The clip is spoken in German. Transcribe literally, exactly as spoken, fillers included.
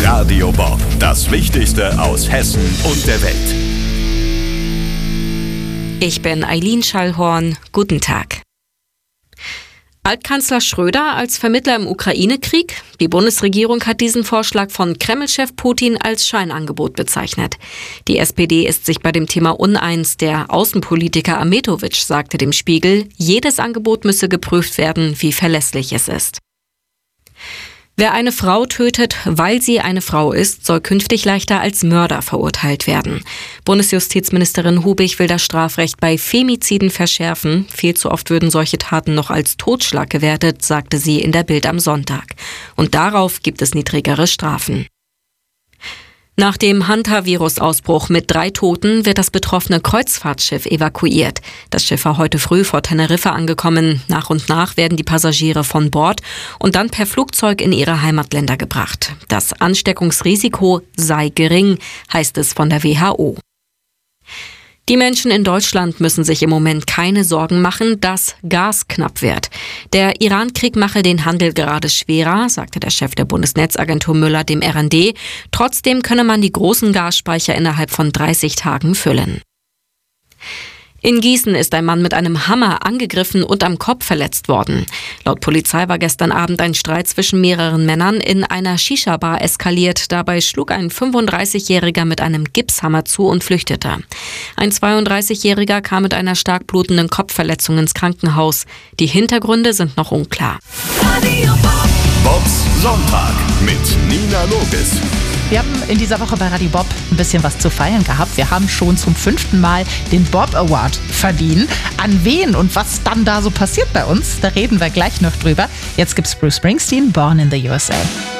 Radio Bob, das Wichtigste aus Hessen und der Welt. Ich bin Eileen Schallhorn. Guten Tag. Altkanzler Schröder als Vermittler im Ukraine-Krieg? Die Bundesregierung hat diesen Vorschlag von Kreml-Chef Putin als Scheinangebot bezeichnet. Die S P D ist sich bei dem Thema uneins. Der Außenpolitiker Ametowitsch sagte dem Spiegel, jedes Angebot müsse geprüft werden, wie verlässlich es ist. Wer eine Frau tötet, weil sie eine Frau ist, soll künftig leichter als Mörder verurteilt werden. Bundesjustizministerin Hubig will das Strafrecht bei Femiziden verschärfen. Viel zu oft würden solche Taten noch als Totschlag gewertet, sagte sie in der Bild am Sonntag. Und darauf gibt es niedrigere Strafen. Nach dem Hanta-Virus-Ausbruch mit drei Toten wird das betroffene Kreuzfahrtschiff evakuiert. Das Schiff war heute früh vor Teneriffa angekommen. Nach und nach werden die Passagiere von Bord und dann per Flugzeug in ihre Heimatländer gebracht. Das Ansteckungsrisiko sei gering, heißt es von der W H O. Die Menschen in Deutschland müssen sich im Moment keine Sorgen machen, dass Gas knapp wird. Der Iran-Krieg mache den Handel gerade schwerer, sagte der Chef der Bundesnetzagentur Müller dem R N D. Trotzdem könne man die großen Gasspeicher innerhalb von dreißig Tagen füllen. In Gießen ist ein Mann mit einem Hammer angegriffen und am Kopf verletzt worden. Laut Polizei war gestern Abend ein Streit zwischen mehreren Männern in einer Shisha-Bar eskaliert. Dabei schlug ein fünfunddreißigjähriger mit einem Gipshammer zu und flüchtete. Ein zweiunddreißigjähriger kam mit einer stark blutenden Kopfverletzung ins Krankenhaus. Die Hintergründe sind noch unklar. Bobs Sonntag mit Nina Logis. Wir haben in dieser Woche bei Radio Bob ein bisschen was zu feiern gehabt. Wir haben schon zum fünften Mal den Bob Award verliehen. An wen und was dann da so passiert bei uns, da reden wir gleich noch drüber. Jetzt gibt's Bruce Springsteen, Born in the U S A.